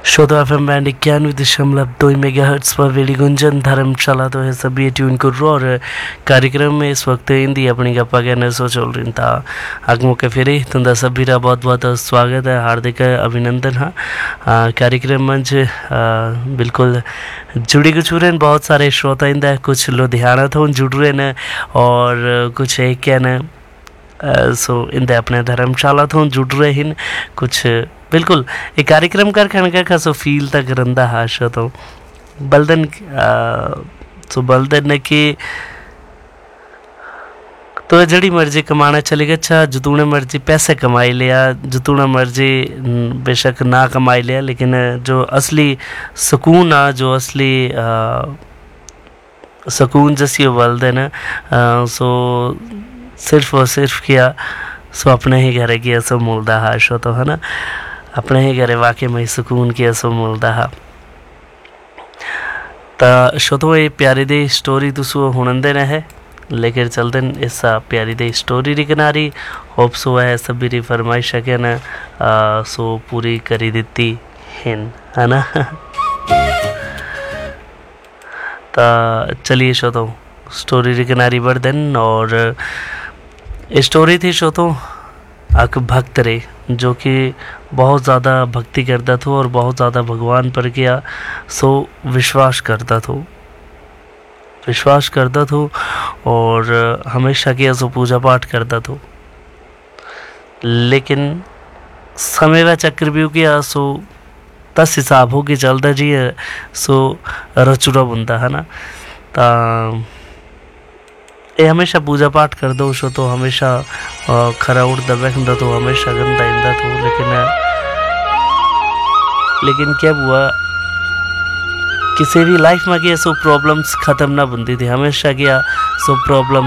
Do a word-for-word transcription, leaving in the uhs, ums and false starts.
श्रोता F M band इक्यानवे दशमलव दो मेगा हर्ट्स पर वेड़ी गुंजन धर्मशाला तो है सभी ट्यून करो और कार्यक्रम में इस वक्त हिंदी अपनी गप्पा कहने सो चल रही था आग मौके फिर तुंदा सभी का बहुत बहुत स्वागत है, हार्दिक अभिनंदन। हाँ, कार्यक्रम मंच बिल्कुल जुड़ी गुजूरे बहुत सारे श्रोता इंदा, कुछ लुधियाना तो जुड़ रहे हैं और कुछ एक क्या न सो इंदा अपने धर्मशाला तो जुड़ रहे हैं, कुछ बिल्कुल ये कार्यक्रम कर खनका का सो फील तक रंदा हाश तो बलदन सो बलदन के तो जड़ी मर्जी कमाना चलेगा, अच्छा जितने मर्जी पैसे कमाई लिया, जितना मर्जी बेशक ना कमाई लिया, लेकिन जो असली सुकून आ जो असली सुकून जैसी बलदन सो सिर्फ और सिर्फ किया सो अपने ही घरे की सो मूलदा हाश तो है ना, अपने ही घरे वाकई में सुकून की सो मूलदा हा। तो शो तो ये प्यारी दी स्टोरी तुसो हुनंदे न है लेकर चलते इस प्यारी दी स्टोरी री किनारी होप सो है सभी री फरमाइश के न सो पूरी करी देती हिन है ना। तो चलिए शो तो स्टोरी री किनारी बढ़ देन और स्टोरी थी शो तो एक भक्त रे जो कि बहुत ज़्यादा भक्ति करता था और बहुत ज़्यादा भगवान पर किया सो विश्वास करता था विश्वास करता था और हमेशा किया सो पूजा पाठ करता था, लेकिन समय व चक्र भी किया सो दस हिसाब हो के चलता जी सो रचुरा बुनता है ना। ता ये हमेशा पूजा पाठ कर दो सो तो हमेशा खरा उड़ता बैठता तो हमेशा गंदा इंदा तो, लेकिन लेकिन क्या हुआ किसी भी लाइफ में किया सो प्रॉब्लम्स ख़त्म ना बनती थी, हमेशा किया सो प्रॉब्लम